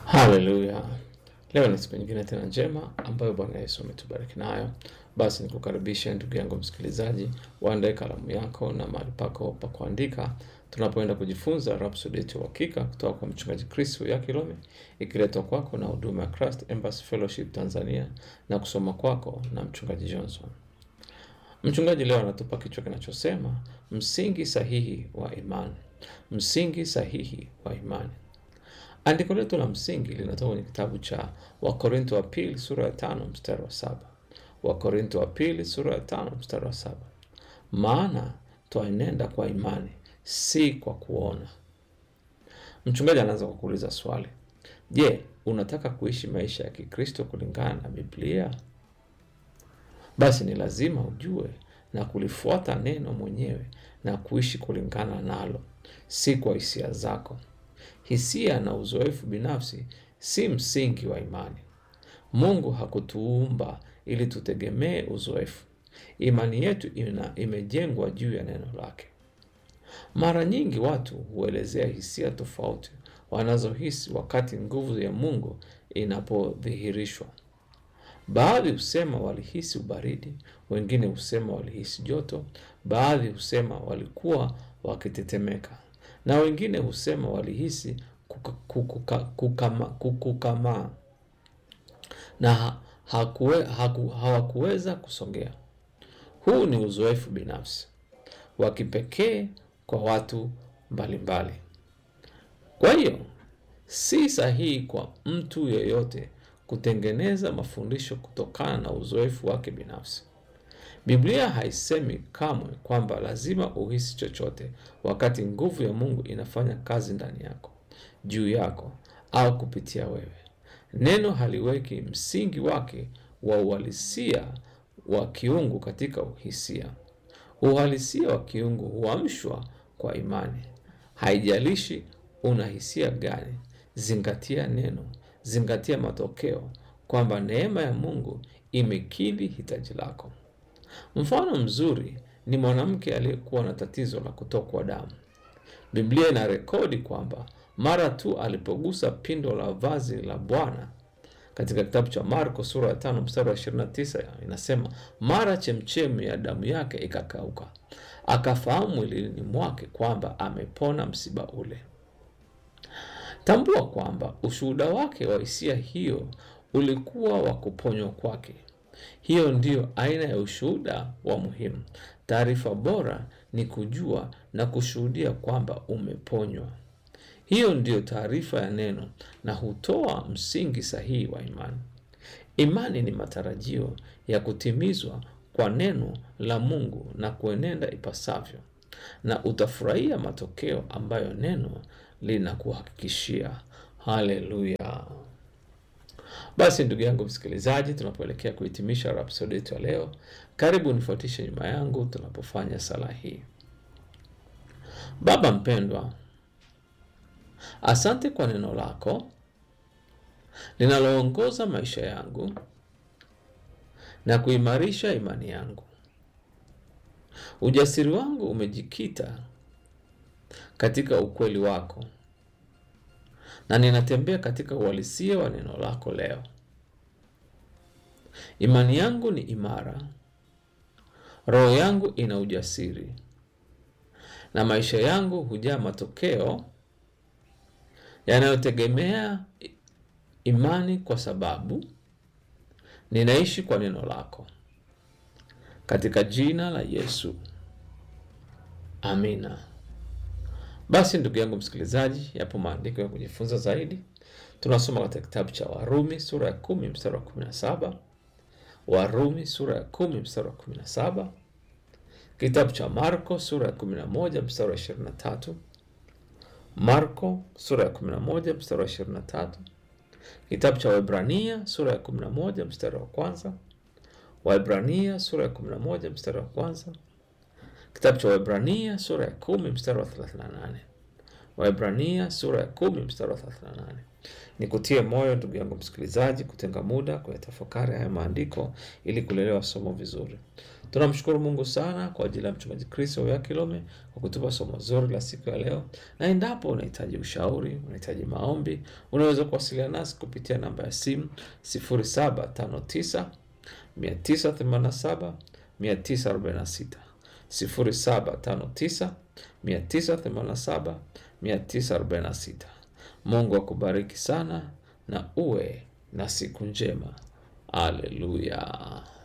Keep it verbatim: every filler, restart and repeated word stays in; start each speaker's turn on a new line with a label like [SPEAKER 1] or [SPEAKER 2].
[SPEAKER 1] Haleluya. Leo ni siku nyingine tena njema ambayo Bwana Yesu ametubariki nayo. Basi nikukaribisha ndugu yangu msikilizaji, uandae kalamu yako na mahali pako pa kuandika. Tunapoenda kujifunza Rhapsody yetu ya Uhakika kutoka kwa mchungaji Chris Kilome, ikiletwa kwako na huduma ya Christ Embassy Fellowship Tanzania na kusoma kwako na mchungaji Johnson. Mchungaji leo anatupa kichwa kinachosema msingi sahihi wa imani. Msingi sahihi wa imani. Andiko letu la msingi linatoka kwenye kitabu cha Wakorintho wa pili sura ya tano mstari wa saba. Wakorintho wa pili sura ya tano mstari wa saba. Maana twaenenda kwa imani, si kwa kuona. Mchungaji anaanza kwa kuuliza swali. Je, unataka kuishi maisha ya Kikristo kulingana na Biblia? Basi ni lazima ujue na kulifuata neno mwenyewe na kuishi kulingana nalo, si kwa hisia zako. Hisia na uzoefu binafsi si msingi wa imani. Mungu hakutuumba ili tutegemee uzoefu. Imani yetu ina imejengwa juu ya neno lake. Mara nyingi watu huelezea hisia tofauti wanazohisi wakati nguvu ya Mungu inapodhihirishwa. Baadhi husema walihisi ubaridi, wengine husema walihisi joto, baadhi husema walikuwa wakitetemeka, na wengine husema walihisi kukuka, kukama, kukukama na hakuwe, haku, hawakuweza kusongea. Huu ni uzoefu binafsi wa kipekee kwa watu mbalimbali. Kwa hiyo si sahihi kwa mtu yeyote kutengeneza mafundisho kutokana na uzoefu wake binafsi. Biblia haisemi kamwe kwamba lazima uhisi chochote wakati nguvu ya Mungu inafanya kazi ndani yako, juu yako au kupitia wewe. Neno haliweki msingi wake wa uhalisia wa kiungu katika uhisia. Uhalisia wa kiungu huamshwa kwa imani. Haijalishi una hisia gani, zingatia neno, zingatia matokeo kwamba neema ya Mungu imekidhi hitaji lako. Mfano mzuri ni mwanamke aliyekuwa na tatizo la kutokwa damu. Biblia ina rekodi kwamba mara tu alipogusa pindo la vazi la Bwana, katika kitabu cha Marko sura ya tano mstari wa ishirini na tisa inasema, mara chemchemi ya damu yake ikakauka. Akafahamu mwilini mwake kwamba amepona msiba ule. Tambua kwamba ushuhuda wake wa hisia hiyo ulikuwa wa kuponywa kwake. Hiyo ndiyo aina ya ushuhuda wa muhimu. Taarifa bora ni kujua na kushuhudia kwamba umeponywa. Hiyo ndiyo taarifa ya neno na hutoa msingi sahihi wa imani. Imani ni matarajio ya kutimizwa kwa neno la Mungu na kuenenda ipasavyo, na utafurahia matokeo ambayo neno linakuhakikishia. Haleluya. Basi ndugu yangu msikilizaji, tunapoelekea kuhitimisha Rhapsody yetu ya leo, karibu nifuatishe nyuma yangu tunapofanya sala hii. Baba mpendwa, asante kwa neno lako linaloongoza maisha yangu na kuimarisha imani yangu. Ujasiri wangu umejikita katika ukweli wako, na ninatembea katika uhalisia wa neno lako leo. Imani yangu ni imara, roho yangu ina ujasiri, na maisha yangu hujaa matokeo yanayotegemea imani, kwa sababu ninaishi kwa neno lako. Katika jina la Yesu, amina. Basi ndugu yangu msikilizaji, yapo maandiko ya kujifunza zaidi. Tunasoma katika kitabu cha Warumi sura ya kumi mstari wa kumi na saba. Warumi sura ya kumi mstari wa kumi na saba. Kitabu cha Marko sura ya kumi na moja mstari wa ishirini na tatu. Marko sura ya kumi na moja mstari wa ishirini na tatu. Kitabu cha Waebrania sura ya kumi na moja mstari wa kwanza. Waebrania sura ya kumi na moja mstari wa kwanza. Kitabu cha Waebrania sura ya kumi mstari wa thelathini na nane. Waebrania sura ya kumi mstari wa thelathini na nane. Nikutie moyo ndugu yangu msikilizaji kutenga muda kuyatafakari haya maandiko ili kulelewa somo vizuri. Tunamshukuru Mungu sana kwa ajili ya mchungaji Chris Oyakilome kwa kutupa somo zuri la siku ya leo. Na endapo unahitaji ushauri, unahitaji maombi, unaweza kuwasiliana nasi kupitia namba ya simu sifuri saba tano tisa mia tisa themanini na saba mia tisa arobaini na sita, sifuri saba tano tisa mia tisa themanini na saba mia tisa arobaini na sita. Mungu akubariki sana na uwe na siku njema. Haleluya.